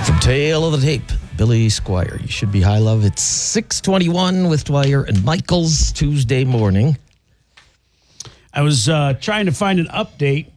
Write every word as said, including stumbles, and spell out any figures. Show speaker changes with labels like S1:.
S1: From Tale of the Tape, Billy Squire. You should be high, love. It's six twenty-one with Dwyer and Michaels Tuesday morning.
S2: I was uh, trying to find an update